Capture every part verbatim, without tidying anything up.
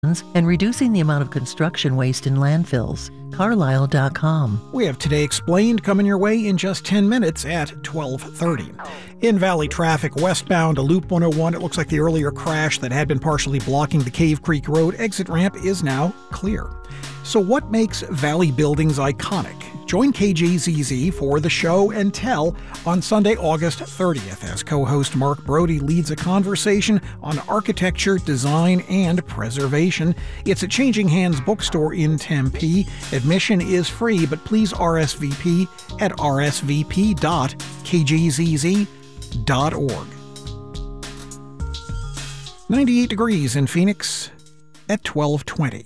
and reducing the amount of construction waste in landfills. Carlisle dot com. We have Today Explained coming your way in just ten minutes at twelve thirty. In Valley traffic westbound to Loop one oh one, it looks like the earlier crash that had been partially blocking the Cave Creek Road exit ramp is now clear. So what makes Valley buildings iconic? Join K J Z Z for the show and tell on Sunday, August thirtieth, as co-host Mark Brody leads a conversation on architecture, design, and preservation. It's at Changing Hands Bookstore in Tempe. Admission is free, but please R S V P at r s v p dot k j z z dot org. ninety-eight degrees in Phoenix at twelve twenty.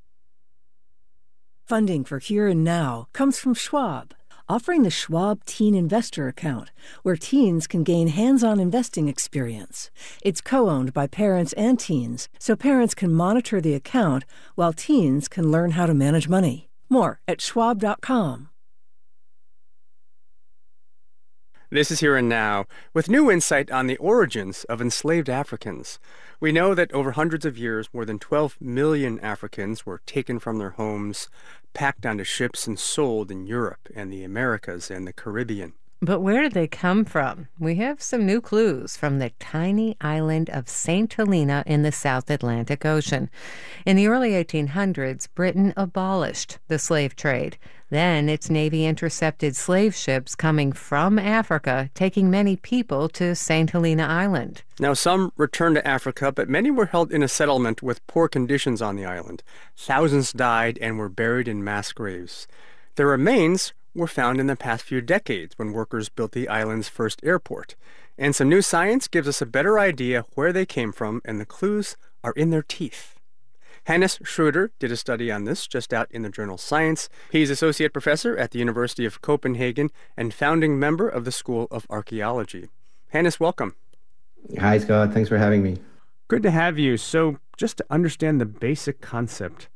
Funding for Here and Now comes from Schwab, offering the Schwab Teen Investor Account, where teens can gain hands-on investing experience. It's co-owned by parents and teens, so parents can monitor the account while teens can learn how to manage money. More at schwab dot com. This is Here and Now, with new insight on the origins of enslaved Africans. We know that over hundreds of years, more than twelve million Africans were taken from their homes, packed onto ships, and sold in Europe and the Americas and the Caribbean. But where did they come from? We have some new clues from the tiny island of Saint Helena in the South Atlantic Ocean. In the early eighteen hundreds, Britain abolished the slave trade. Then its navy intercepted slave ships coming from Africa, taking many people to Saint Helena Island. Now, some returned to Africa, but many were held in a settlement with poor conditions on the island. Thousands died and were buried in mass graves. Their remains were found in the past few decades when workers built the island's first airport. And some new science gives us a better idea where they came from, and the clues are in their teeth. Hannes Schroeder did a study on this just out in the journal Science. He's associate professor at the University of Copenhagen and founding member of the School of Archaeology. Hannes, welcome. Hi, Scott. Thanks for having me. Good to have you. So just to understand the basic concept,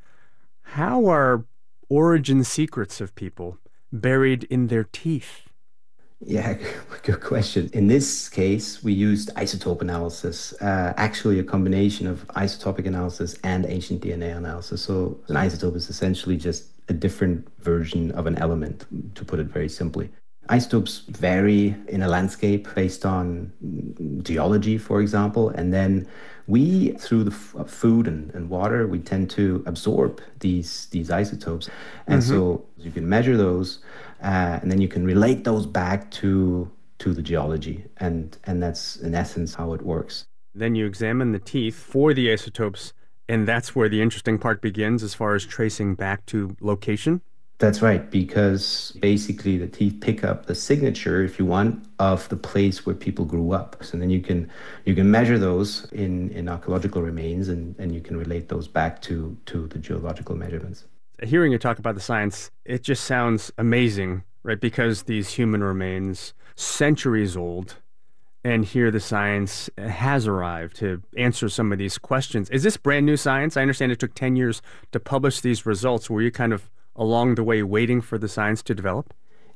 how are origin secrets of people buried in their teeth? Yeah, good question. In this case, we used isotope analysis, uh, actually a combination of isotopic analysis and ancient D N A analysis. So an isotope is essentially just a different version of an element, to put it very simply. Isotopes vary in a landscape based on geology, for example, and then we, through the f- food and, and water, we tend to absorb these these isotopes. And mm-hmm. so you can measure those, uh, and then you can relate those back to to the geology. And, and that's, in essence, how it works. Then you examine the teeth for the isotopes, and that's where the interesting part begins as far as tracing back to location? That's right, because basically the teeth pick up the signature, if you want, of the place where people grew up. So then you can you can measure those in, in archaeological remains, and, and you can relate those back to, to the geological measurements. Hearing you talk about the science, it just sounds amazing, right? Because these human remains, centuries old, and here the science has arrived to answer some of these questions. Is this brand new science? I understand it took ten years to publish these results. Were you kind of along the way waiting for the science to develop?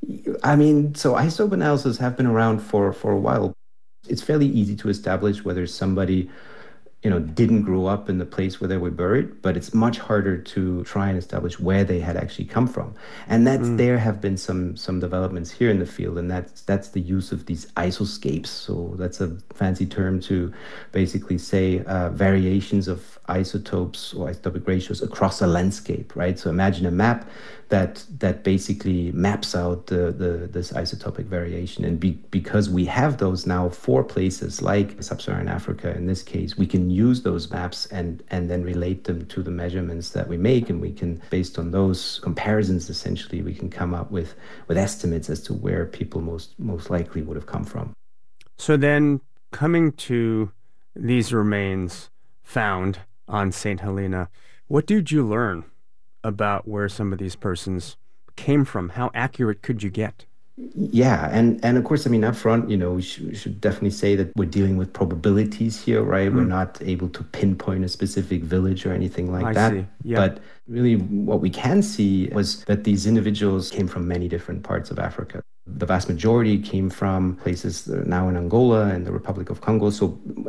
I mean, so isotope analysis have been around for, for a while. It's fairly easy to establish whether somebody, you know, didn't grow up in the place where they were buried, but it's much harder to try and establish where they had actually come from. And that's mm. there have been some some developments here in the field, and that's that's the use of these isoscapes. So that's a fancy term to basically say uh, variations of isotopes or isotopic ratios across a landscape, right? So imagine a map that that basically maps out the, the this isotopic variation. And be, because we have those now for places like sub-Saharan Africa, in this case, we can use those maps and, and then relate them to the measurements that we make. And we can, based on those comparisons, essentially, we can come up with, with estimates as to where people most, most likely would have come from. So then coming to these remains found on Saint Helena, what did you learn about where some of these persons came from? How accurate could you get? Yeah, and, and of course, I mean, up front, you know, we should, we should definitely say that we're dealing with probabilities here, right? Mm. We're not able to pinpoint a specific village or anything like I that. See. Yeah. But really what we can see was that these individuals came from many different parts of Africa. The vast majority came from places that are now in Angola and the Republic of Congo. So, and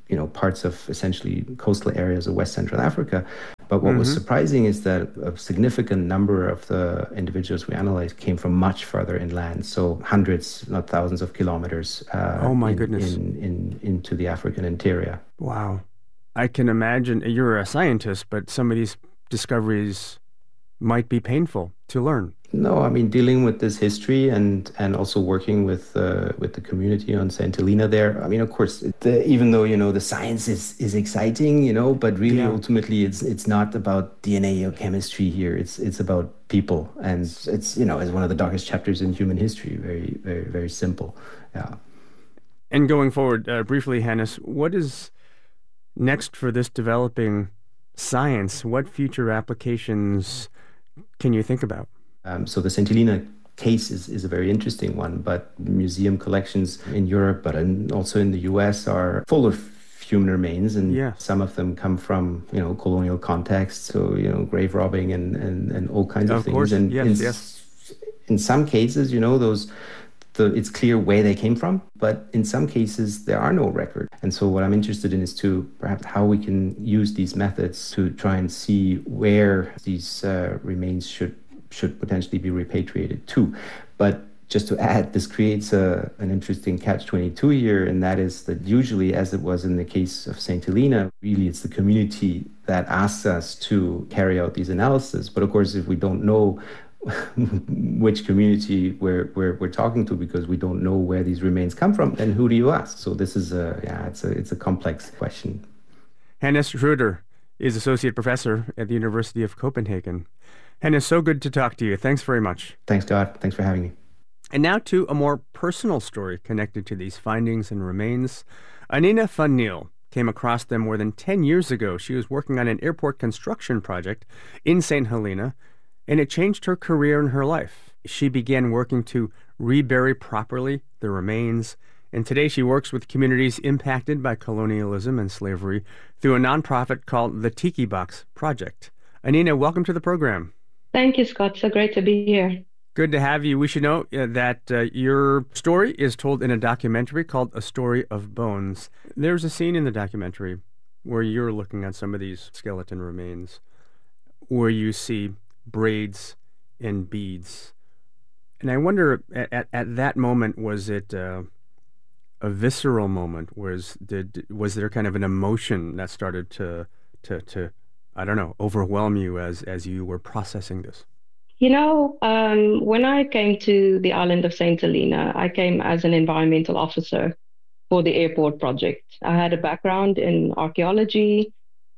you know, parts of essentially coastal areas of West Central Africa. But what Mm-hmm. was surprising is that a significant number of the individuals we analyzed came from much further inland, so hundreds, not thousands of kilometers uh, Oh, my in, goodness. in, in, into the African interior. Wow. I can imagine you're a scientist, but some of these discoveries might be painful to learn. No, I mean, dealing with this history and, and also working with uh, with the community on Saint Helena there. I mean, of course, the, even though, you know, the science is, is exciting, you know, but really Yeah. ultimately it's it's not about D N A or chemistry here. It's it's about people. And it's, you know, it's one of the darkest chapters in human history. Very, very, very simple. Yeah. And going forward, uh, briefly, Hannes, what is next for this developing science? What future applications can you think about? Um, so the Saint Helena case is, is a very interesting one, but museum collections in Europe, but in, also in the U S are full of human remains, and Yes. some of them come from, you know, colonial contexts, so, you know, grave robbing and, and, and all kinds of, Of things. course, And yes, in, yes. in some cases, you know, those the, it's clear where they came from, but in some cases there are no record. And so what I'm interested in is to perhaps how we can use these methods to try and see where these uh, remains should should potentially be repatriated to. But just to add, this creates a, an interesting catch twenty-two here, and that is that usually, as it was in the case of Saint Helena, really it's the community that asks us to carry out these analyses. But of course, if we don't know which community we're, we're, we're talking to, because we don't know where these remains come from, then who do you ask? So this is a, yeah, it's a, it's a complex question. Hannes Schroeder is Associate Professor at the University of Copenhagen. Hannes, so good to talk to you. Thanks very much. Thanks, Scott. Thanks for having me. And now to a more personal story connected to these findings and remains. Anina van Niel came across them more than ten years ago. She was working on an airport construction project in Saint Helena, and it changed her career and her life. She began working to rebury properly the remains, and today she works with communities impacted by colonialism and slavery through a nonprofit called the Tiki Box Project. Anina, welcome to the program. Thank you, Scott. So great to be here. Good to have you. We should note uh, that uh, your story is told in a documentary called A Story of Bones. There's a scene in the documentary where you're looking at some of these skeleton remains, where you see braids and beads. And I wonder, at, at, at that moment, was it uh, a visceral moment? Was, did, was there kind of an emotion that started to, to, to I don't know, overwhelm you as, as you were processing this? You know, um, when I came to the island of Saint Helena, I came as an environmental officer for the airport project. I had a background in archaeology.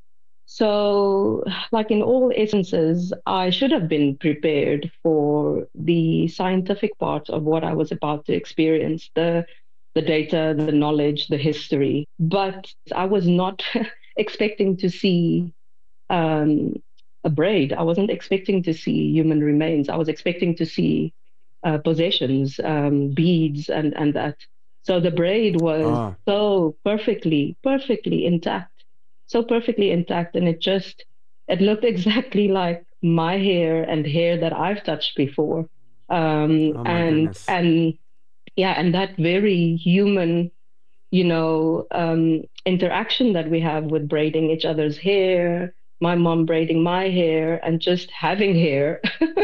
So, like in all essences, I should have been prepared for the scientific part of what I was about to experience, the, the data, the knowledge, the history. But I was not expecting to see Um, a braid. I wasn't expecting to see human remains. I was expecting to see uh, possessions, um, beads, and, and that. So the braid was Ah. so perfectly, perfectly intact, so perfectly intact. And it just, it looked exactly like my hair and hair that I've touched before. Um, Oh, my and, goodness. and yeah, and that very human, you know, um, interaction that we have with braiding each other's hair, my mom braiding my hair, and just having hair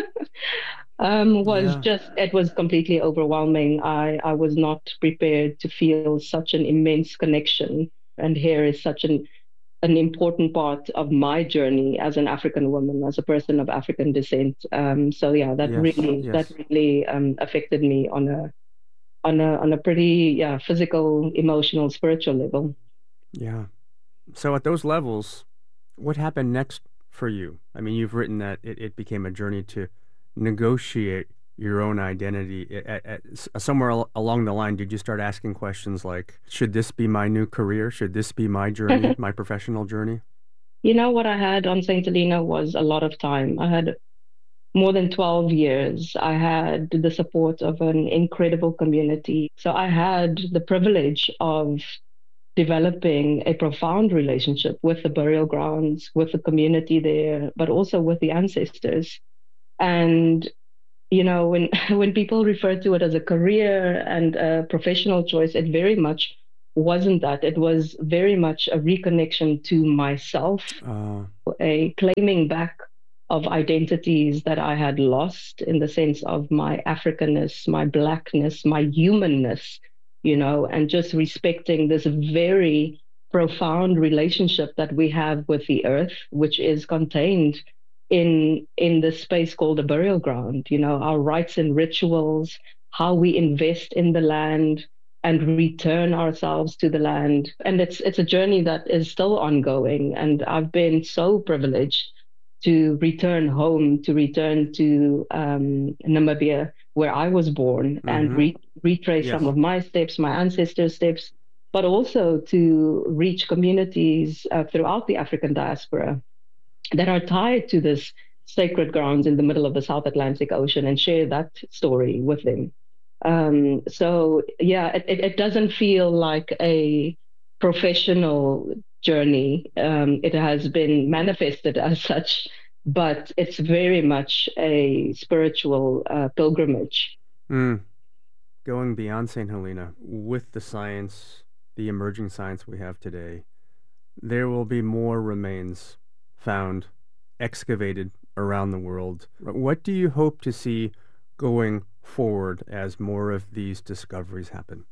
um, was Yeah. just, it was completely overwhelming. I, I was not prepared to feel such an immense connection. And hair is such an, an important part of my journey as an African woman, as a person of African descent. Um, so yeah, that Yes, really, yes. that really um, affected me on a, on a, on a pretty yeah, physical, emotional, spiritual level. Yeah. So at those levels, what happened next for you? I mean, you've written that it, it became a journey to negotiate your own identity. At, at, at, somewhere al- along the line, did you start asking questions like, should this be my new career? Should this be my journey, my professional journey? You know, what I had on Saint Helena was a lot of time. I had more than twelve years. I had the support of an incredible community. So I had the privilege of developing a profound relationship with the burial grounds, with the community there, but also with the ancestors. And, you know, when when people refer to it as a career and a professional choice, it very much wasn't that. It was very much a reconnection to myself, uh. a claiming back of identities that I had lost in the sense of my Africanness, my Blackness, my humanness, you know, and just respecting this very profound relationship that we have with the earth, which is contained in in this space called a burial ground. You know, our rites and rituals, how we invest in the land and return ourselves to the land. And it's it's a journey that is still ongoing. And I've been so privileged to return home, to return to um, Namibia, where I was born, mm-hmm. and re- retrace yes. some of my steps, my ancestors' steps, but also to reach communities uh, throughout the African diaspora that are tied to this sacred grounds in the middle of the South Atlantic Ocean and share that story with them. Um, so, yeah, it, it doesn't feel like a professional journey. Um, it has been manifested as such, but it's very much a spiritual uh, pilgrimage. Mm. Going beyond Saint Helena, with the science, the emerging science we have today, there will be more remains found, excavated around the world. What do you hope to see going forward as more of these discoveries happen?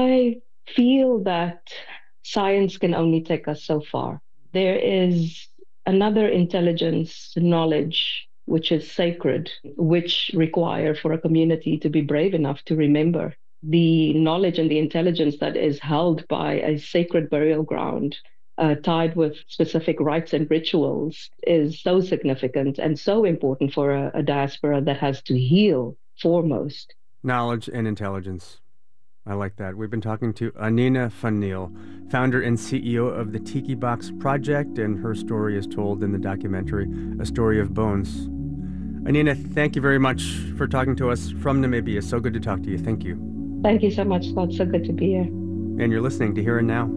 I feel that science can only take us so far. There is another intelligence, knowledge, which is sacred, which require for a community to be brave enough to remember. The knowledge and the intelligence that is held by a sacred burial ground, uh, tied with specific rites and rituals, is so significant and so important for a, a diaspora that has to heal foremost. Knowledge and intelligence. I like that. We've been talking to Anina van Niel, founder and C E O of the Tiki Box Project, and her story is told in the documentary, A Story of Bones. Anina, thank you very much for talking to us from Namibia. So good to talk to you. Thank you. Thank you so much, Scott. So good to be here. And you're listening to Here and Now.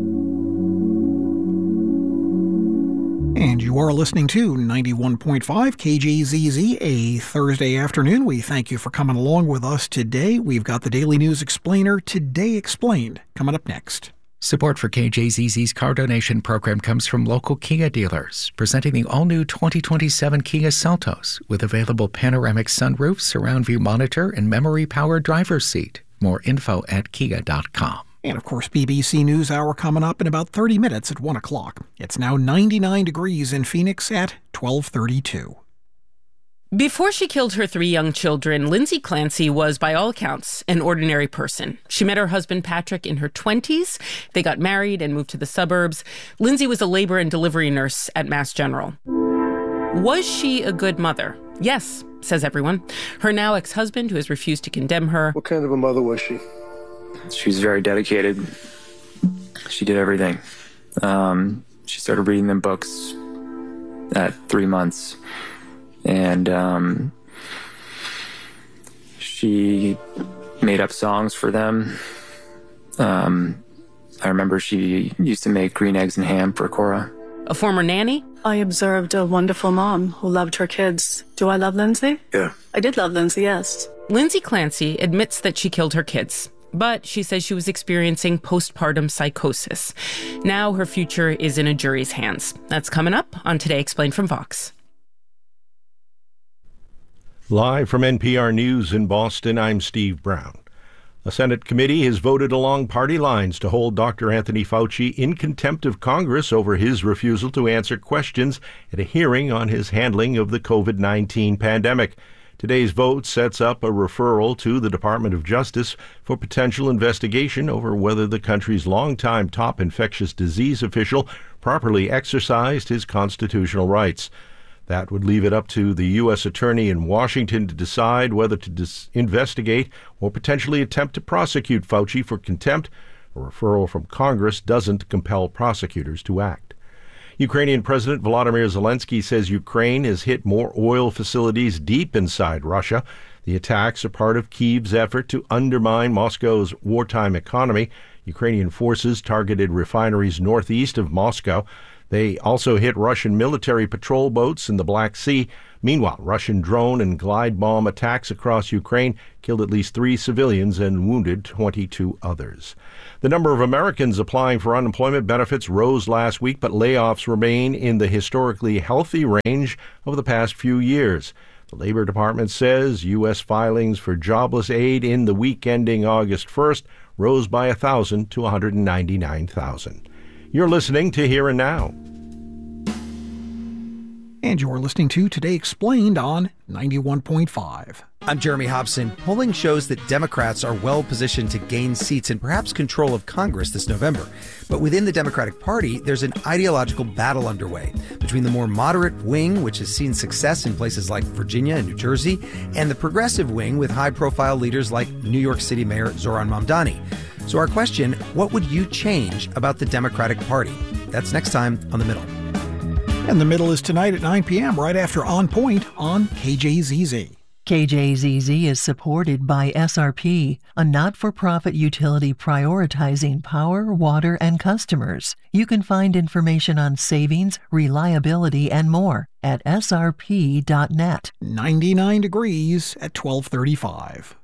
And you are listening to ninety-one point five K J Z Z, a Thursday afternoon. We thank you for coming along with us today. We've got the Daily News Explainer, Today Explained, coming up next. Support for K J Z Z's car donation program comes from local Kia dealers, presenting the all-new twenty twenty-seven Kia Seltos with available panoramic sunroof, surround view monitor, and memory-powered driver's seat. More info at kia dot com. And, of course, B B C NewsHour coming up in about thirty minutes at one o'clock. It's now ninety-nine degrees in Phoenix at twelve thirty-two. Before she killed her three young children, Lindsay Clancy was, by all accounts, an ordinary person. She met her husband, Patrick, in her twenties. They got married and moved to the suburbs. Lindsay was a labor and delivery nurse at Mass General. Was she a good mother? Yes, says everyone. Her now ex-husband, who has refused to condemn her. What kind of a mother was she? She was very dedicated. She did everything. Um, she started reading them books at three months. And um, she made up songs for them. Um, I remember she used to make green eggs and ham for Cora. A former nanny? I observed a wonderful mom who loved her kids. Do I love Lindsay? Yeah. I did love Lindsay, yes. Lindsay Clancy admits that she killed her kids, but she says she was experiencing postpartum psychosis. Now her future is in a jury's hands. That's coming up on Today Explained from Vox. Live from N P R News in Boston, I'm Steve Brown. A Senate committee has voted along party lines to hold Doctor Anthony Fauci in contempt of Congress over his refusal to answer questions at a hearing on his handling of the covid nineteen pandemic. Today's vote sets up a referral to the Department of Justice for potential investigation over whether the country's longtime top infectious disease official properly exercised his constitutional rights. That would leave it up to the U S attorney in Washington to decide whether to dis- investigate or potentially attempt to prosecute Fauci for contempt. A referral from Congress doesn't compel prosecutors to act. Ukrainian President Volodymyr Zelensky says Ukraine has hit more oil facilities deep inside Russia. The attacks are part of Kyiv's effort to undermine Moscow's wartime economy. Ukrainian forces targeted refineries northeast of Moscow. They also hit Russian military patrol boats in the Black Sea. Meanwhile, Russian drone and glide bomb attacks across Ukraine killed at least three civilians and wounded twenty-two others. The number of Americans applying for unemployment benefits rose last week, but layoffs remain in the historically healthy range of the past few years. The Labor Department says U S filings for jobless aid in the week ending August first rose by one thousand to one hundred ninety-nine thousand. You're listening to Here and Now. And you're listening to Today Explained on ninety-one point five. I'm Jeremy Hobson. Polling shows that Democrats are well positioned to gain seats and perhaps control of Congress this November. But within the Democratic Party, there's an ideological battle underway between the more moderate wing, which has seen success in places like Virginia and New Jersey, and the progressive wing with high-profile leaders like New York City Mayor Zohran Mamdani. So our question, what would you change about the Democratic Party? That's next time on The Middle. And The Middle is tonight at nine p.m. right after On Point on K J Z Z. K J Z Z is supported by S R P, a not-for-profit utility prioritizing power, water, and customers. You can find information on savings, reliability, and more at S R P dot net. ninety-nine degrees at twelve thirty-five.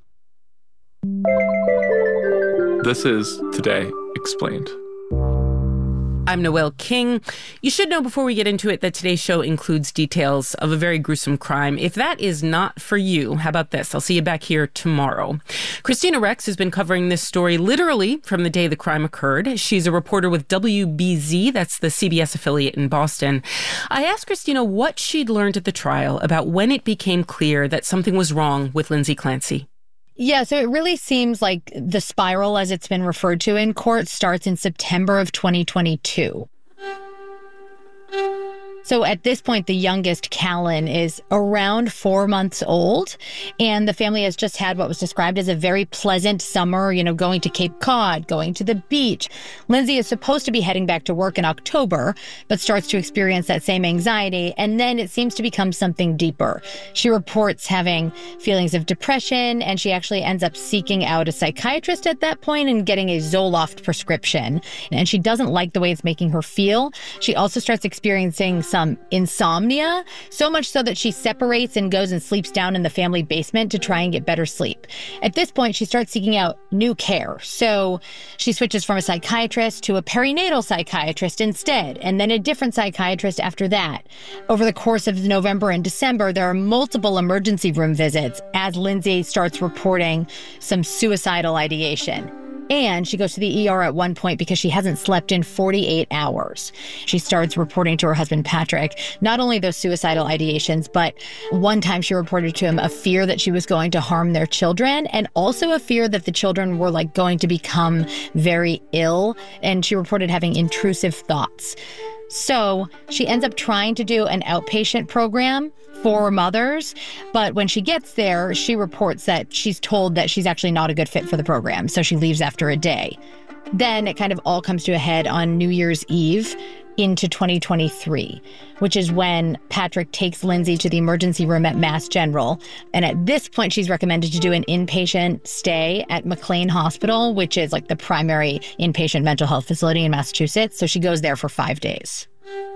This is Today Explained. I'm Noelle King. You should know before we get into it that today's show includes details of a very gruesome crime. If that is not for you, how about this? I'll see you back here tomorrow. Christina Rex has been covering this story literally from the day the crime occurred. She's a reporter with W B Z, that's the C B S affiliate in Boston. I asked Christina what she'd learned at the trial about when it became clear that something was wrong with Lindsay Clancy. Yeah, so it really seems like the spiral, as it's been referred to in court, starts in September of twenty twenty-two. So at this point, the youngest, Callan, is around four months old, and the family has just had what was described as a very pleasant summer, you know, going to Cape Cod, going to the beach. Lindsay is supposed to be heading back to work in October, but starts to experience that same anxiety, and then it seems to become something deeper. She reports having feelings of depression, and she actually ends up seeking out a psychiatrist at that point and getting a Zoloft prescription, and she doesn't like the way it's making her feel. She also starts experiencing some Um, insomnia, so much so that she separates and goes and sleeps down in the family basement to try and get better sleep. At this point, she starts seeking out new care. So she switches from a psychiatrist to a perinatal psychiatrist instead, and then a different psychiatrist after that. Over the course of November and December, there are multiple emergency room visits as Lindsay starts reporting some suicidal ideation. And she goes to the E R at one point because she hasn't slept in forty-eight hours. She starts reporting to her husband, Patrick, not only those suicidal ideations, but one time she reported to him a fear that she was going to harm their children, and also a fear that the children were like going to become very ill. And she reported having intrusive thoughts. So she ends up trying to do an outpatient program for mothers, but when she gets there, she reports that she's told that she's actually not a good fit for the program, so she leaves after a day. Then it kind of all comes to a head on New Year's Eve into twenty twenty-three, which is when Patrick takes Lindsay to the emergency room at Mass General. And at this point, she's recommended to do an inpatient stay at McLean Hospital, which is like the primary inpatient mental health facility in Massachusetts. So she goes there for five days.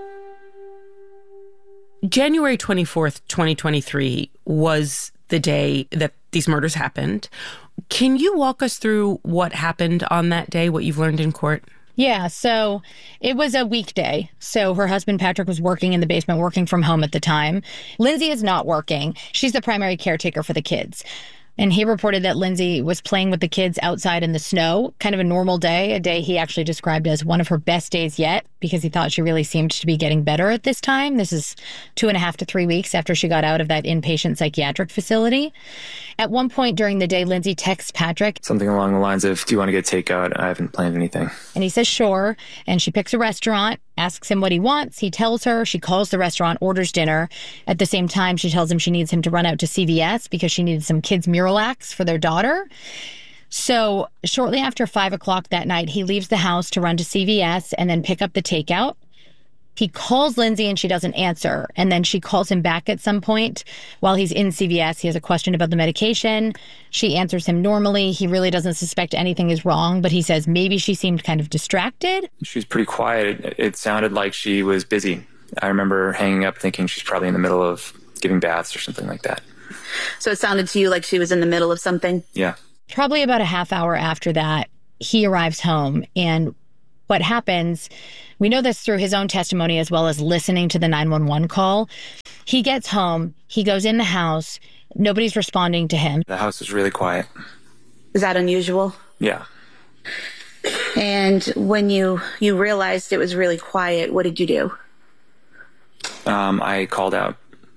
January twenty-fourth, twenty twenty-three was the day that these murders happened. Can you walk us through what happened on that day, what you've learned in court? Yeah, so it was a weekday. So her husband, Patrick, was working in the basement, working from home at the time. Lindsay is not working. She's the primary caretaker for the kids. And he reported that Lindsay was playing with the kids outside in the snow, kind of a normal day, a day he actually described as one of her best days yet, because he thought she really seemed to be getting better at this time. This is two and a half to three weeks after she got out of that inpatient psychiatric facility. At one point during the day, Lindsay texts Patrick. Something along the lines of, do you want to get takeout? I haven't planned anything. And he says, sure. And she picks a restaurant, asks him what he wants. He tells her. She calls the restaurant, orders dinner. At the same time, she tells him she needs him to run out to C V S because she needed some kids' mural acts for their daughter. So shortly after five o'clock that night, he leaves the house to run to C V S and then pick up the takeout. He calls Lindsay and she doesn't answer. And then she calls him back at some point while he's in C V S. He has a question about the medication. She answers him normally. He really doesn't suspect anything is wrong, but he says maybe she seemed kind of distracted. She was pretty quiet. It, it sounded like she was busy. I remember hanging up thinking she's probably in the middle of giving baths or something like that. So it sounded to you like she was in the middle of something? Yeah. Probably about a half hour after that, he arrives home. And what happens, we know this through his own testimony as well as listening to the nine one one call. He gets home, he goes in the house, nobody's responding to him. The house is really quiet. Is that unusual? Yeah. And when you, you realized it was really quiet, what did you do? Um, I called out.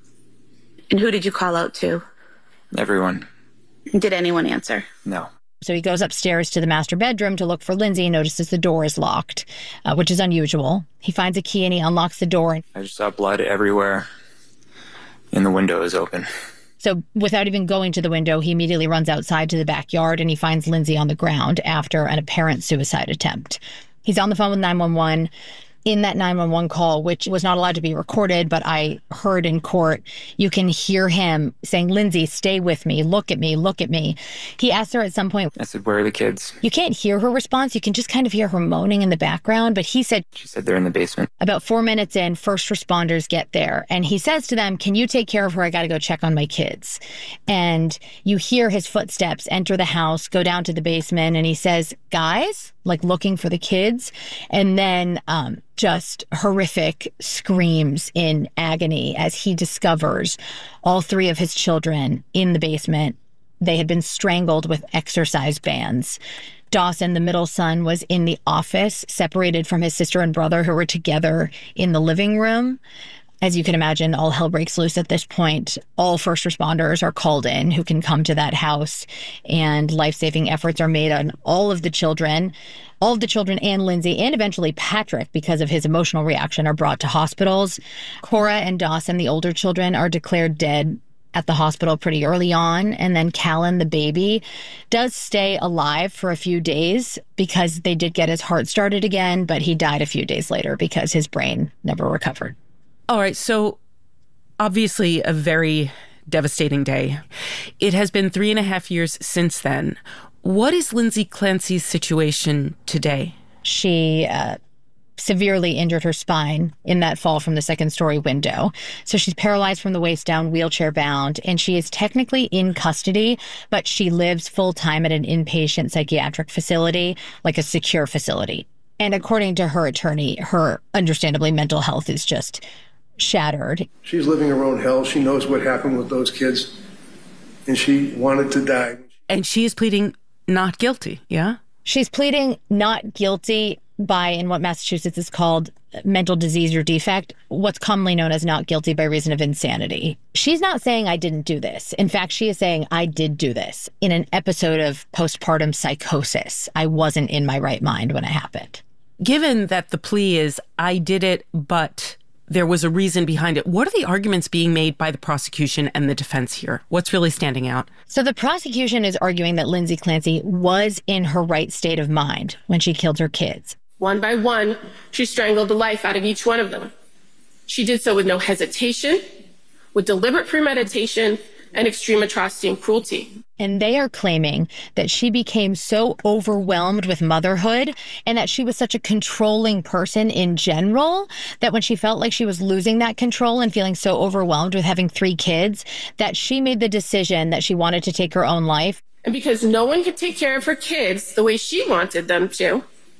And who did you call out to? Everyone. Did anyone answer? No. So he goes upstairs to the master bedroom to look for Lindsay and notices the door is locked, uh, which is unusual. He finds a key and he unlocks the door. I just saw blood everywhere, and the window is open. So without even going to the window, he immediately runs outside to the backyard and he finds Lindsay on the ground after an apparent suicide attempt. He's on the phone with nine one one. In that nine one one call, which was not allowed to be recorded, but I heard in court, you can hear him saying, Lindsay, stay with me. Look at me. Look at me. He asked her at some point. I said, where are the kids? You can't hear her response. You can just kind of hear her moaning in the background. But he said. She said they're in the basement. About four minutes in, first responders get there. And he says to them, can you take care of her? I got to go check on my kids. And you hear his footsteps enter the house, go down to the basement. And he says, guys, like looking for the kids. And then um, just horrific screams in agony as he discovers all three of his children in the basement. They had been strangled with exercise bands. Dawson, the middle son, was in the office, separated from his sister and brother who were together in the living room. As you can imagine, all hell breaks loose at this point. All first responders are called in who can come to that house, and life-saving efforts are made on all of the children. All of the children and Lindsay, and eventually Patrick, because of his emotional reaction, are brought to hospitals. Cora and Dawson, the older children, are declared dead at the hospital pretty early on. And then Callan, the baby, does stay alive for a few days because they did get his heart started again, but he died a few days later because his brain never recovered. All right, so obviously a very devastating day. It has been three and a half years since then. What is Lindsay Clancy's situation today? She uh, severely injured her spine in that fall from the second story window. So she's paralyzed from the waist down, wheelchair bound, and she is technically in custody, but she lives full time at an inpatient psychiatric facility, like a secure facility. And according to her attorney, her understandably mental health is just shattered. She's living her own hell. She knows what happened with those kids, and she wanted to die. And she is pleading not guilty, yeah? She's pleading not guilty by, in what Massachusetts is called mental disease or defect, what's commonly known as not guilty by reason of insanity. She's not saying I didn't do this. In fact, she is saying I did do this in an episode of postpartum psychosis. I wasn't in my right mind when it happened. Given that the plea is I did it, but there was a reason behind it, what are the arguments being made by the prosecution and the defense here? What's really standing out? So the prosecution is arguing that Lindsay Clancy was in her right state of mind when she killed her kids. One by one, she strangled the life out of each one of them. She did so with no hesitation, with deliberate premeditation, and extreme atrocity and cruelty. And they are claiming that she became so overwhelmed with motherhood and that she was such a controlling person in general that when she felt like she was losing that control and feeling so overwhelmed with having three kids, that she made the decision that she wanted to take her own life. And because no one could take care of her kids the way she wanted them to,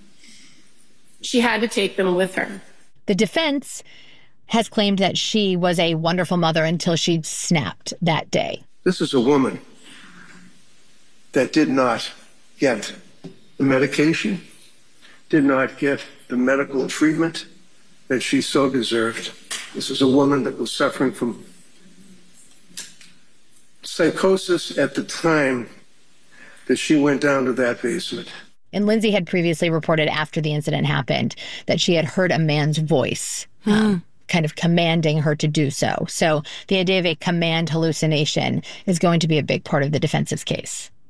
she had to take them with her. The defense has claimed that she was a wonderful mother until she snapped that day. This is a woman that did not get the medication, did not get the medical treatment that she so deserved. This is a woman that was suffering from psychosis at the time that she went down to that basement. And Lindsay had previously reported after the incident happened that she had heard a man's voice Hmm. um, kind of commanding her to do so. So the idea of a command hallucination is going to be a big part of the defense's case.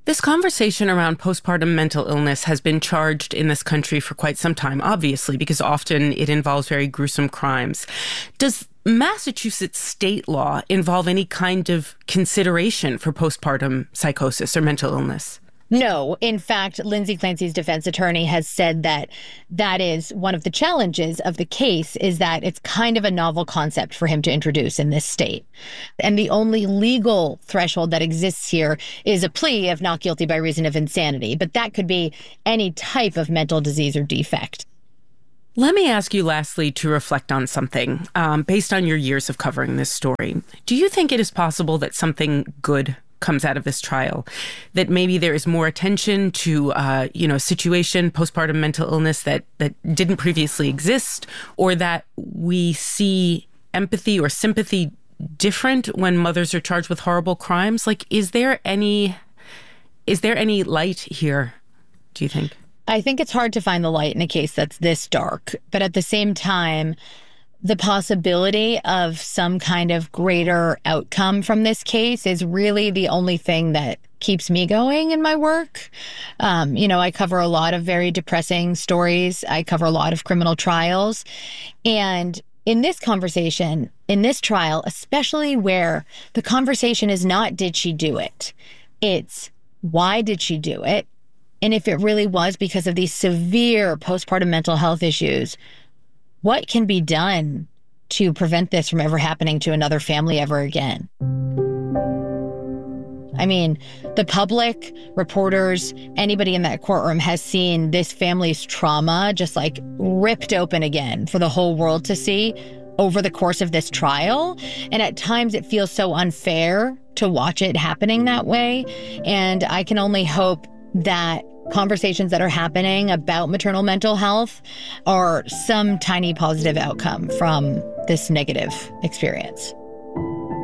This conversation around postpartum mental illness has been charged in this country for quite some time, obviously, because often it involves very gruesome crimes. Does Massachusetts state law involve any kind of consideration for postpartum psychosis or mental illness? No. In fact, Lindsay Clancy's defense attorney has said that that is one of the challenges of the case, is that it's kind of a novel concept for him to introduce in this state. And the only legal threshold that exists here is a plea of not guilty by reason of insanity. But that could be any type of mental disease or defect. Let me ask you lastly to reflect on something um, based on your years of covering this story. Do you think it is possible that something good comes out of this trial, that maybe there is more attention to, uh, you know, situation, postpartum mental illness that, that didn't previously exist, or that we see empathy or sympathy different when mothers are charged with horrible crimes? Like, is there any, is there any light here, do you think? I think it's hard to find the light in a case that's this dark, but at the same time, the possibility of some kind of greater outcome from this case is really the only thing that keeps me going in my work. Um, you know, I cover a lot of very depressing stories. I cover a lot of criminal trials. And in this conversation, in this trial, especially where the conversation is not, did she do it? It's, why did she do it? And if it really was because of these severe postpartum mental health issues, what can be done to prevent this from ever happening to another family ever again? I mean, the public, reporters, anybody in that courtroom has seen this family's trauma just like ripped open again for the whole world to see over the course of this trial. And at times it feels so unfair to watch it happening that way. And I can only hope that conversations that are happening about maternal mental health are some tiny positive outcome from this negative experience.